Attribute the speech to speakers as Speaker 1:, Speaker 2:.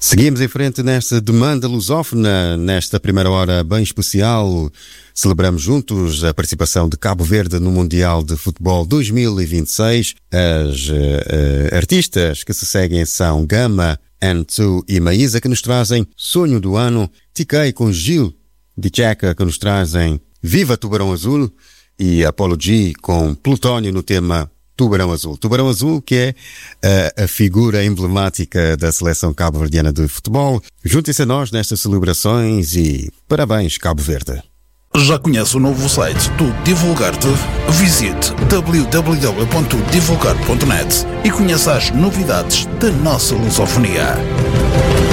Speaker 1: Seguimos em frente nesta demanda lusófona, nesta primeira hora bem especial. Celebramos juntos a participação de Cabo Verde no Mundial de Futebol 2026. As artistas que se seguem são Gama, N2 e Maísa, que nos trazem Sonho do Ano. TK com Gil de Checa, que nos trazem Viva Tubarão Azul. E Apollo G com Plutónio no tema Tubarão Azul. Tubarão Azul, que é a figura emblemática da seleção cabo-verdiana de futebol. Juntem-se a nós nestas celebrações e parabéns, Cabo Verde.
Speaker 2: Já conhece o novo site do Divulgar-te? Visite www.divulgar.net e conheça as novidades da nossa lusofonia.